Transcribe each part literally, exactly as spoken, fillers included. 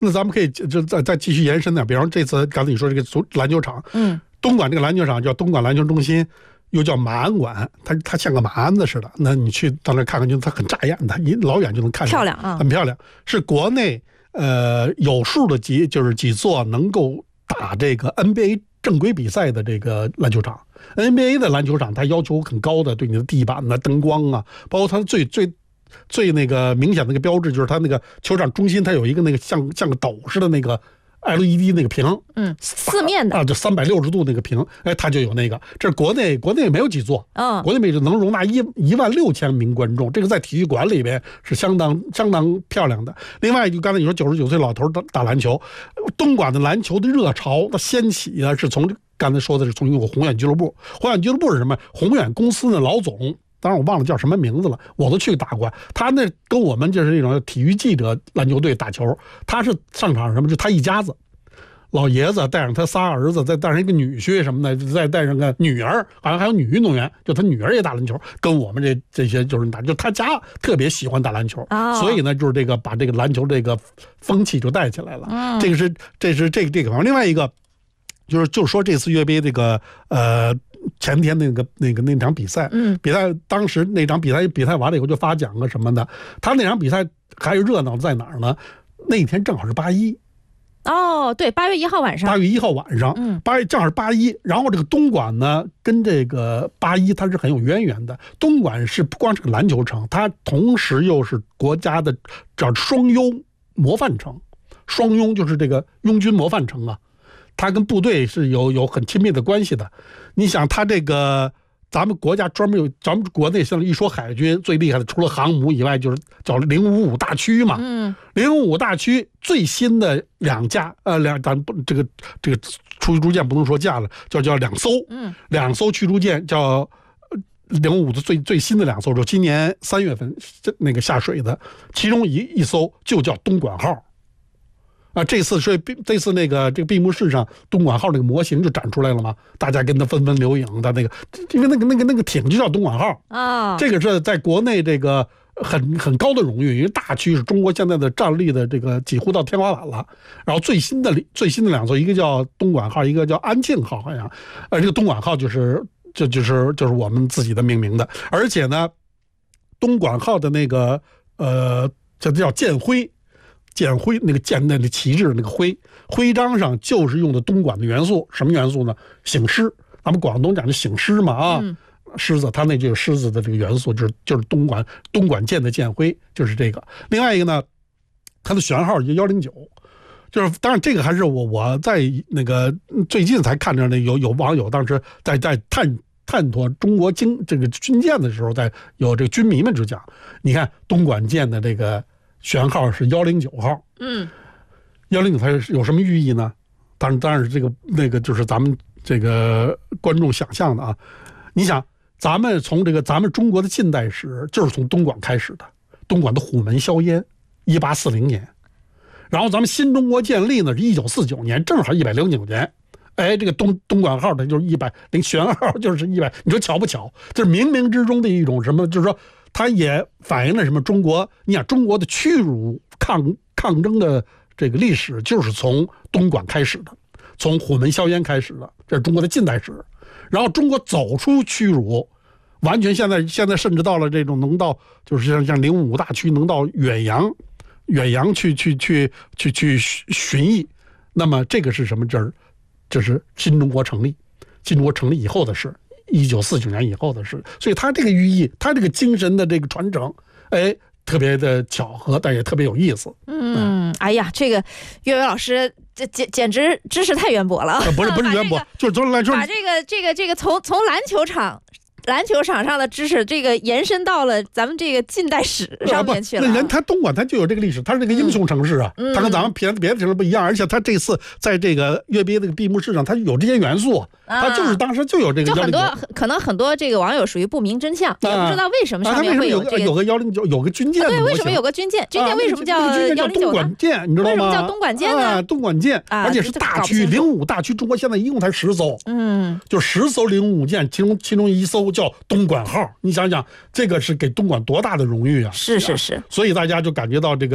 那咱们可以就再再继续延伸呢，比方这次刚才你说这个足篮球场， 嗯， 东莞这个篮球场叫东莞篮球中心，又叫马鞍馆，它它像个马鞍子似的。那你去到那看看，就它很扎眼的，一老远就能看见， 漂亮啊， 很漂亮。是国内呃有数的几就是几座能够打这个 N B A 正规比赛的这个篮球场。N B A 的篮球场它要求很高的，对你的地板啊、灯光啊，包括它的最最。最那个明显的那个标志就是它那个球场中心，它有一个那个像像个斗似的那个 L E D 那个屏， 嗯，四面的啊，就三百六十度那个屏，哎，它就有那个。这是国内国内没有几座， 嗯， 国内没能容纳一一万六千名观众，这个在体育馆里边是相当相当漂亮的。另外，就刚才你说九十九岁老头打打篮球，东莞的篮球的热潮的掀起呢，是从刚才说的是从有宏远俱乐部，宏远俱乐部是什么？宏远公司的老总。当然我忘了叫什么名字了，我都去打过。他那跟我们就是那种体育记者篮球队打球，他是上场什么？就他一家子，老爷子带上他仨儿子，再带上一个女婿什么的，再带上个女儿，好像还有女运动员，就他女儿也打篮球，跟我们这这些就是打，就他家特别喜欢打篮球， 哦、 所以呢，就是这个把这个篮球这个风气就带起来了。嗯、这个是这是这个这个方面，另外一个就是就是说这次粤杯这个呃。前天那个那个那场比赛， 嗯， 比赛当时那场比赛比赛完了以后就发奖啊什么的。他那场比赛还有热闹在哪儿呢？那天正好是八一。 哦，对，八月一号晚上。 八月一号晚上，嗯，八月正好是八一。然后这个东莞呢，跟这个八一它是很有渊源的。东莞是不光是个篮球城，它同时又是国家的叫双拥模范城。双拥就是这个拥军模范城啊。他跟部队是有有很亲密的关系的，你想他这个咱们国家专门有，咱们国内像一说海军最厉害的，除了航母以外，就是叫零五五大驱嘛。嗯，零五五大驱最新的两架呃两咱不这个这个驱逐舰不能说架了，叫叫两艘，嗯，两艘驱逐舰叫零五的最最新的两艘，就今年三月份那个下水的，其中一一艘就叫东莞号。啊，这次所以这次那个这个闭幕式上，东莞号那个模型就展出来了嘛，大家跟他纷纷留影的那个，因为那个那个那个艇就叫东莞号啊，这个是在国内这个很很高的荣誉，因为大驱是中国现在的战力的这个几乎到天花板了。然后最新的最新的两艘，一个叫东莞号，一个叫安庆号，好像，呃，这个东莞号就是这就是就是我们自己的命名的，而且呢，东莞号的那个呃叫叫舰徽。舰徽那个舰那个旗帜那个徽徽章上就是用的东莞的元素，什么元素呢？醒狮，咱们广东讲的醒狮嘛啊，嗯、狮子，它那就有狮子的这个元素，就是就是东莞东莞舰的舰徽就是这个。另外一个呢，它的舷号就幺零九，就是当然这个还是我我在那个最近才看着那有有网友当时在在探探讨中国经这个军舰的时候，在有这个军迷们就讲，你看东莞舰的这个。舷号是幺零九号，嗯，幺零九它有什么寓意呢？当然，当然是这个那个就是咱们这个观众想象的啊。你想，咱们从这个咱们中国的近代史就是从东莞开始的，东莞的虎门销烟，一八四零年，然后咱们新中国建立呢是一九四九年，正好一百零九年。哎，这个东东莞号它就是一百零舷号就是一百，你说巧不巧？这是冥冥之中的一种什么？就是说。它也反映了什么？中国，你想中国的屈辱抗抗争的这个历史，就是从东莞开始的，从虎门销烟开始的，这是中国的近代史。然后中国走出屈辱，完全现在现在甚至到了这种能到，就是像像零五大驱能到远洋，远洋去去去去去巡弋。那么这个是什么？这是这是新中国成立，新中国成立以后的事。一九四九年以后的事，所以他这个寓意，他这个精神的这个传承，哎，特别的巧合，但也特别有意思。 嗯，哎呀，这个岳伟老师，这简简直知识太渊博了。 不是不是渊博，就是从篮球把这个这个这个从从篮球场。篮球场上的知识，这个延伸到了咱们这个近代史上面去了。 那人他东莞他就有这个历史，他是这个英雄城市啊， 嗯、 他跟咱们别的别的城市不一样，而且他这次在这个粤杯这个闭幕式上，他有这些元素，啊、他就是当时就有这个。 就很多可能很多这个网友属于不明真相，啊、也不知道为什么上面会有这个、 啊、有个幺零九有个军舰、啊， 对，为什么有个军舰？军舰为什么叫幺零九？ 东莞舰，你知道吗？ 为什么叫东莞舰呢？ 啊，东莞舰， 啊、 而且是大驱零五大驱，中国现在一共才十艘， 嗯， 就十艘零五舰，其中其中一艘叫东莞号，你想想，这个是给东莞多大的荣誉啊！ 是是是， 所以大家就感觉到这个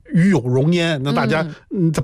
与有荣焉。那大家嗯，在